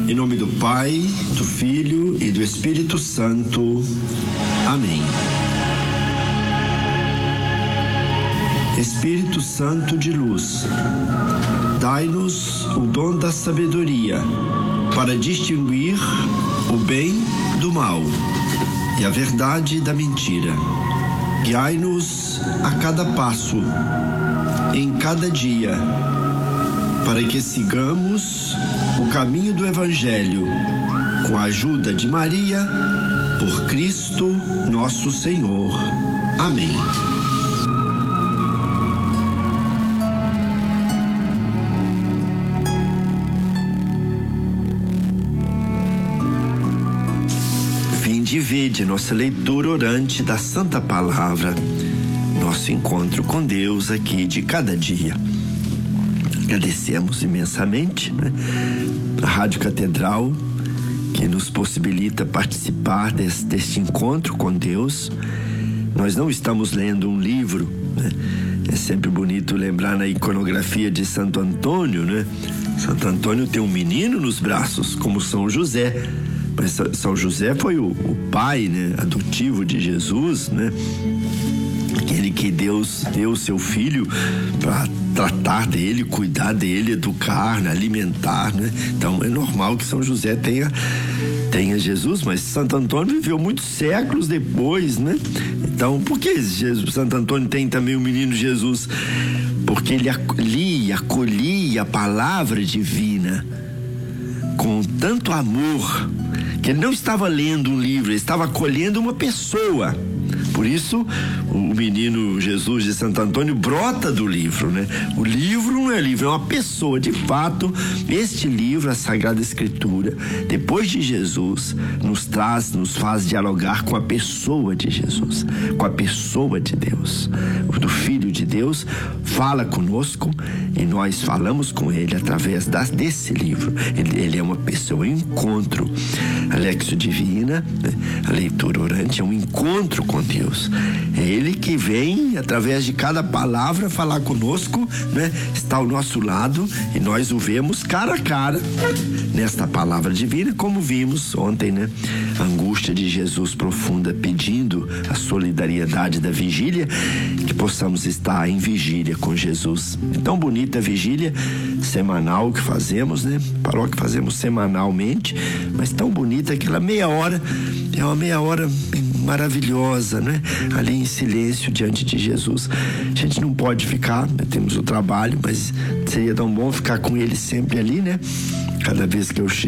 Em nome do Pai, do Filho e do Espírito Santo. Amém. Espírito Santo de luz, dai-nos o dom da sabedoria para distinguir o bem do mal e a verdade da mentira. Guiai-nos a cada passo, em cada dia, para que sigamos o caminho do Evangelho, com a ajuda de Maria, por Cristo nosso Senhor. Amém. Vinde, vede nossa leitura orante da Santa Palavra, nosso encontro com Deus aqui de cada dia. Agradecemos imensamente, a Rádio Catedral, que nos possibilita participar deste encontro com Deus. Nós não estamos lendo um livro, É sempre bonito lembrar na iconografia de Santo Antônio, Santo Antônio tem um menino nos braços, como São José. Mas São José foi o pai, adotivo de Jesus, Aquele que Deus deu o seu filho para tratar dele, cuidar dele, educar, alimentar, Então é normal que São José tenha Jesus, mas Santo Antônio viveu muitos séculos depois, Então, por que Santo Antônio tem também o menino Jesus? Porque ele acolhia a palavra divina com tanto amor, que ele não estava lendo um livro, ele estava acolhendo uma pessoa. Por isso, o menino Jesus de Santo Antônio brota do livro, O livro não é livro, é uma pessoa. De fato, este livro, a Sagrada Escritura, depois de Jesus, nos faz dialogar com a pessoa de Jesus, com a pessoa de Deus. O do Filho de Deus fala conosco e nós falamos com ele através desse livro. Ele é uma pessoa, um encontro. A Lexio Divina, a leitura orante, é um encontro com Deus. É ele que vem, através de cada palavra, falar conosco, Está ao nosso lado e nós o vemos cara a cara nesta palavra divina, como vimos ontem, A angústia de Jesus profunda, pedindo a solidariedade da vigília, que possamos estar em vigília com Jesus. Tão bonita a vigília semanal que fazemos, Paróquia que fazemos semanalmente, mas tão bonita aquela meia hora, é uma meia hora maravilhosa, Ali em silêncio diante de Jesus. A gente não pode ficar, temos o trabalho, mas seria tão bom ficar com ele sempre ali, Cada vez que eu chego